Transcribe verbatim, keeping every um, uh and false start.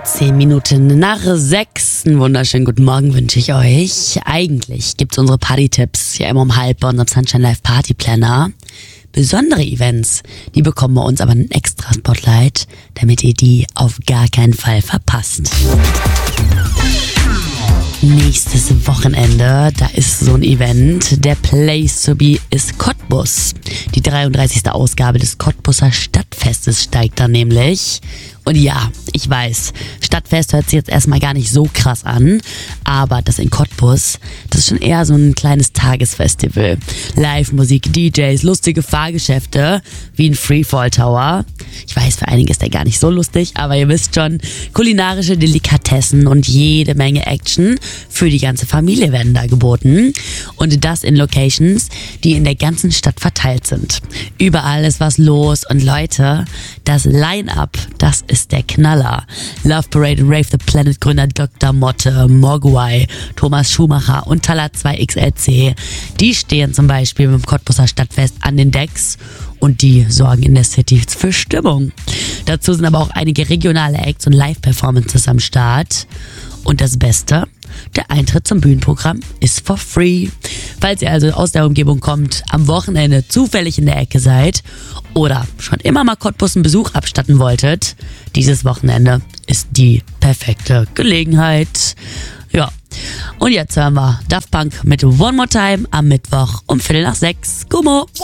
Zehn Minuten nach sechs. Einen wunderschönen guten Morgen wünsche ich euch. Eigentlich gibt's unsere Party-Tipps ja immer um halb bei unserem Sunshine Live Party Planner. Besondere Events, die bekommen bei uns aber einen extra Spotlight, damit ihr die auf gar keinen Fall verpasst. Nächstes Wochenende, da ist so ein Event. Der Place to be ist Cottbus. Die dreiunddreißigste Ausgabe des Cottbuser Stadtfestes steigt dann nämlich. Und ja, ich weiß, Stadtfest hört sich jetzt erstmal gar nicht so krass an, aber das in Cottbus, das ist schon eher so ein kleines Tagesfestival. Live-Musik, D Js, lustige Fahrgeschäfte, wie ein Freefall Tower. Ich weiß, für einige ist der gar nicht so lustig, aber ihr wisst schon, kulinarische Delikatessen und jede Menge Action für die ganze Familie werden da geboten. Und das in Locations, die in der ganzen Stadt verteilt sind. Überall ist was los und Leute, das Line-Up, das ist der Knaller. Love Parade und Rave the Planet Gründer Doktor Motte, Mogwai, Thomas Schumacher und Talat zwei X L C, die stehen zum Beispiel beim Cottbuser Stadtfest an den Decks und die sorgen in der City für Stimmung. Dazu sind aber auch einige regionale Acts und Live-Performances am Start. Und das Beste, der Eintritt zum Bühnenprogramm ist for free. Falls ihr also aus der Umgebung kommt, am Wochenende zufällig in der Ecke seid oder schon immer mal Cottbus einen Besuch abstatten wolltet, dieses Wochenende ist die perfekte Gelegenheit. Ja, und jetzt hören wir Daft Punk mit One More Time am Mittwoch um Viertel nach sechs. Gummo!